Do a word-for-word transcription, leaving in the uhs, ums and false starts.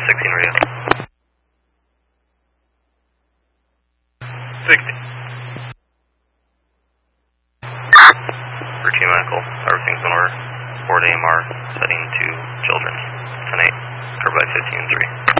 sixteen radio. sixty. Routine medical, everything's in order. Board A M R, setting to children. ten eight, covered by fifteen and three.